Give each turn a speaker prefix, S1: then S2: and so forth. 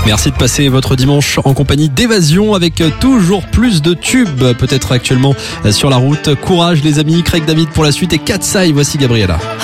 S1: Merci de passer votre dimanche en compagnie d'Évasion avec toujours plus de tubes, peut-être actuellement sur la route. Courage les amis, Craig David pour la suite et Katsai, voici Gabriella.